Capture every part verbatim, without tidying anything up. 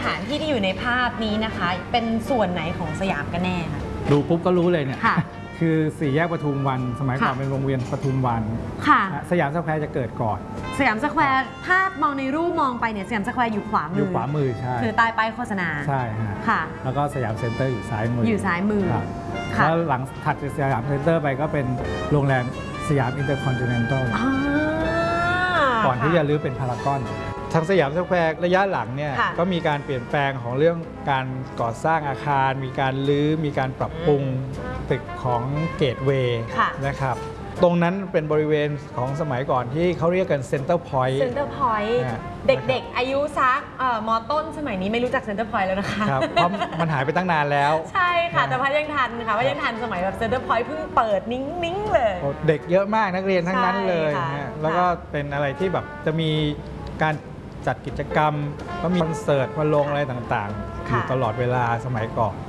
ถานที่ที่อยู่ในภาพนี้นะคะเป็นส่วนไหนของสยามกันแน่คะดูปุ๊บก็รู้เลยเนี่ยค่ะคือสี่แยกปทุมวันสมัยก่อนเป็นวงเวียนปทุมวันค่ะสยามสแควร์จะเกิดก่อนสยามสแควร์ถ้ามองในรูปมองไปเนี่ยสยามสแควร์อยู่ขวามืออยู่ขวามือใช่คือใต้ป้ายโฆษณาใช่ฮะค่ะแล้วก็สยามเซ็นเตอร์อยู่ซ้ายมืออยู่ซ้ายมือแล้วหลังถัดจากสยามเซ็นเตอร์ไปก็เป็นโรงแรมสยามอินเตอร์คอนติเนนตัลก่อนที่จะรื้อเป็นพารากอนทางสยามสแควร์ระยะหลังเนี่ยก็มีการเปลี่ยนแปลงของเรื่องการก่อสร้างอาคารมีการรื้อมีการปรับปรุงตึกของเกตเวย์นะครับตรงนั้นเป็นบริเวณของสมัยก่อนที่เขาเรียกกันเซ็นเตอร์พอยต์เซ็นเตอร์พอยต์เด็กๆอายุซักมอต้นสมัยนี้ไม่รู้จักเซ็นเตอร์พอยต์แล้วนะคะครับเพราะมันหายไปตั้งนานแล้วใช่ค่ะแต่พัดยังทันค่ะว่ายังทันสมัยแบบเซ็นเตอร์พอยต์เพิ่งเปิดนิ่งๆเลยเด็กเยอะมากนักเรียนทั้งนั้นเลยแล้วก็เป็นอะไรที่แบบจะมีการจัดกิจกรรมก็มีคอนเสิร์ตพลงอะไรต่างๆอยู่ตลอดเวลาสมัยก่อน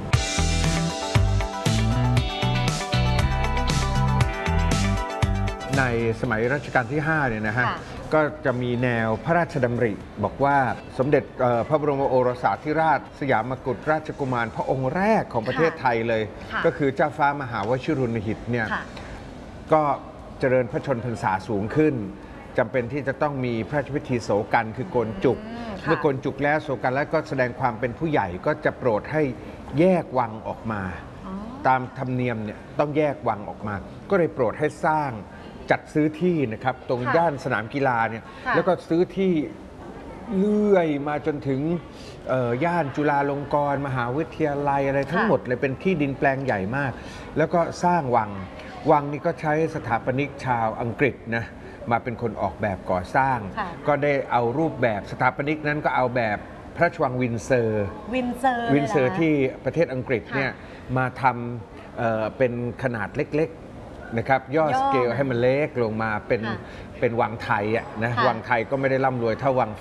ในสมัยรัชกาลที่ห้าเนี่ยนะฮะก็จะมีแนวพระราชดำริบอกว่าสมเด็จพระบรมโอรสาธิราชสยามกุฎราชกุมารพระองค์แรกของประเทศไทยเลยก็คือเจ้าฟ้ามหาวชิรุณหิตเนี่ยก็เจริญพระชนพรรษาสูงขึ้นจำเป็นที่จะต้องมีพระราชพิธีโสกันคือโกนจุกเมื่อโกนจุกแล้วโสกันแล้วก็แสดงความเป็นผู้ใหญ่ก็จะโปรดให้แยกวังออกมาตามธรรมเนียมเนี่ยต้องแยกวังออกมาก็เลยโปรดให้สร้างจัดซื้อที่นะครับตรงย่านสนามกีฬาเนี่ยแล้วก็ซื้อที่เลื่อยมาจนถึงย่านจุฬาลงกรณ์มหาวิทยาลัยอะไรทั้งหมดเลยเป็นที่ดินแปลงใหญ่มากแล้วก็สร้างวังวังนี้ก็ใช้สถาปนิกชาวอังกฤษนะมาเป็นคนออกแบบก่อสร้างก็ได้เอารูปแบบสถาปนิกนั้นก็เอาแบบพระราชวังวินเซอร์วินเซอร์วินเซอร์ที่ประเทศอังกฤษเนี่ยมาทำเป็นขนาดเล็กๆนะครับย่อสเกลให้มันเล็กลงมาเป็นเป็นวังไทยอ่ะนะวังไทยก็ไม่ได้ร่ำรวยเท่าวัง